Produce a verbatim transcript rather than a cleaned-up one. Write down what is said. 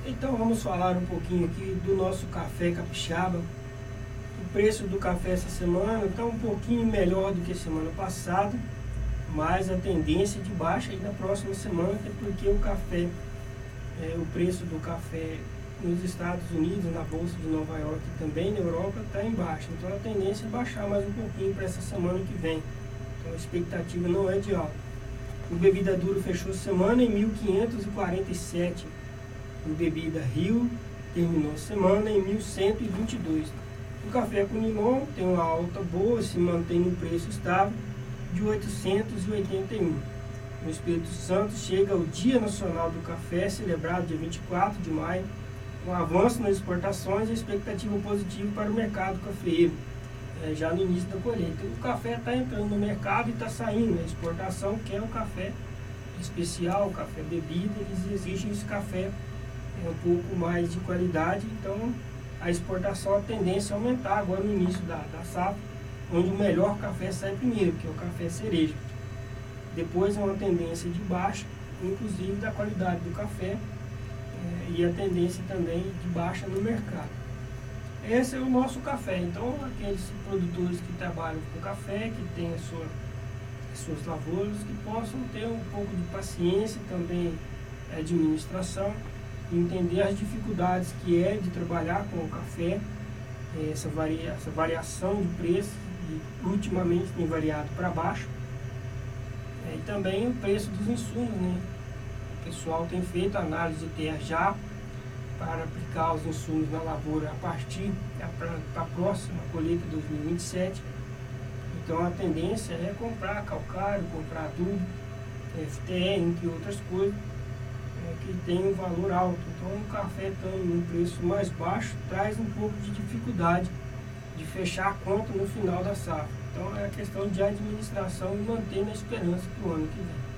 Então vamos falar um pouquinho aqui do nosso café capixaba. O preço do café essa semana está um pouquinho melhor do que semana passada, mas a tendência de baixa aí na próxima semana é porque o café, é, o preço do café nos Estados Unidos, na Bolsa de Nova York e também na Europa está em baixa. Então a tendência é baixar mais um pouquinho para essa semana que vem. Então a expectativa não é de alta. O bebida duro fechou a semana em mil quinhentos e quarenta e sete. O bebida Rio terminou a semana em mil cento e vinte e dois. O café com limão tem uma alta boa, se mantém no preço estável de oitocentos e oitenta e um. No Espírito Santo chega o Dia Nacional do Café, celebrado dia vinte e quatro de maio, com avanço nas exportações e expectativa positiva para o mercado cafeeiro, é, já no início da colheita. O café está entrando no mercado e está saindo. A exportação quer o café especial, o café bebida, eles exigem esse café é, um pouco mais de qualidade, então a exportação, a tendência é aumentar agora no início da, da safra, onde o melhor café sai primeiro, que é o café cereja. Depois é uma tendência de baixa, inclusive da qualidade do café, é, e a tendência também de baixa no mercado. Esse é o nosso café. Então, aqueles produtores que trabalham com café, que têm a sua, as suas lavouras, que possam ter um pouco de paciência também, é, administração, entender as dificuldades que é de trabalhar com o café, essa, varia, essa variação de preço, e ultimamente tem variado para baixo, é, e também o preço dos insumos, né? O pessoal tem feito análise de terra já para aplicar os insumos na lavoura a partir da próxima colheita dois mil e vinte e sete. Então a tendência é comprar calcário, comprar adubo, F T E, entre outras coisas, que tem um valor alto. Então o café estando num preço mais baixo traz um pouco de dificuldade de fechar a conta no final da safra. Então é a questão de administração e manter na esperança para o ano que vem.